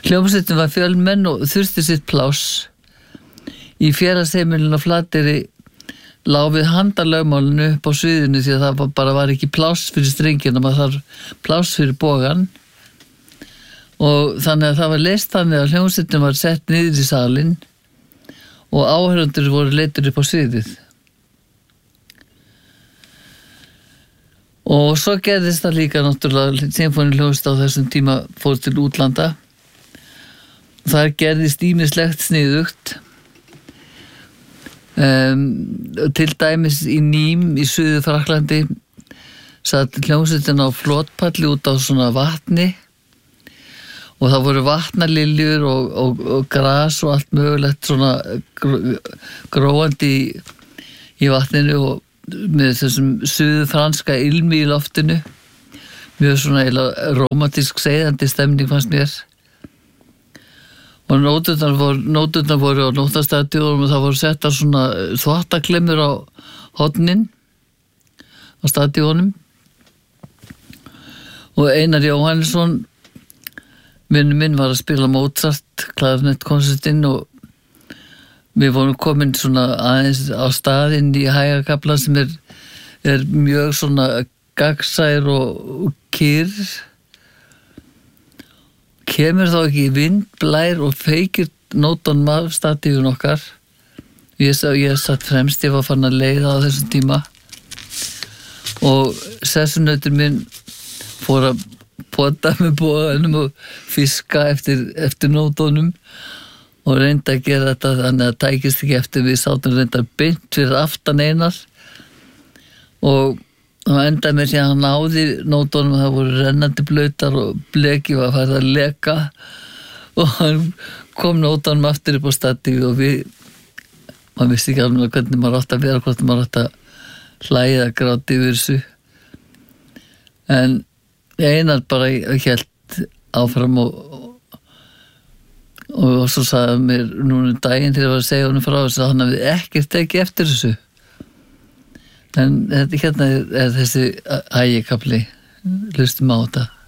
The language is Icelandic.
Hljómsveitin var fjölmenn og þurfti sitt pláss. Í félagsheimilinu á Flateyri lá við handalögmálinu upp á sviðinu því að það bara var ekki pláss fyrir strengina, maður þarf pláss fyrir bogan. Og þannig að það var leyst þannig að hljómsveitin var sett niður í salinn og áhorfendur voru leiddir upp á sviðið. Og svo gerðist það líka náttúrulega, sinfóníuhljómsveit á þessum tíma fór til útlanda. Það gerðist ýmislegt sniðugt. Til dæmis í Nîmes í Suður-Frakklandi satt hljómsveitin á flotpalli út á svona vatni og það voru vatnaliljur og gras og allt mögulegt svona gróandi í vatninu og með þessum suður-franska ilmi í loftinu, mjög svona rómantísk seiðandi stemning fannst mér. Og nóturnar voru á nóttastadíunum og það voru settar svona þvottaklemmur á hornin á stadíunum. Og Einar Jóhannesson, vinur minn, var að spila Mozart klarinettkonsertinn og við vorum komin svona aðeins á staðinn í hægakafla sem er mjög svona gagnsær og kyrr. Kemur þá ekki vindblær og feykir nótunum af stadíun okkar. Ég satt fremst, ég var farin að leiða á þessum tíma og sessunautur minn fór að pota með boganum og fiska eftir nótunum og reyndi að gera þetta þannig að tækist ekki eftir. Við sátum reynda beint fyrir aftan Einar og endaði með því að hann náði nótunum, það voru rennandi blautar og bleki var farið að leka og hann kom nótunum aftur upp á stadíu og maður vissi ekki alveg hvernig maður átti að vera, hvort maður átti að hlæja eða gráta yfir þessu. En Einar bara hélt áfram og svo sagði mér núna daginn þegar ég var að segja honum frá þessu að hann hafði ekkert tekið eftir þessu. En þetta hérna er þessi hægikafli, hlustum á þetta.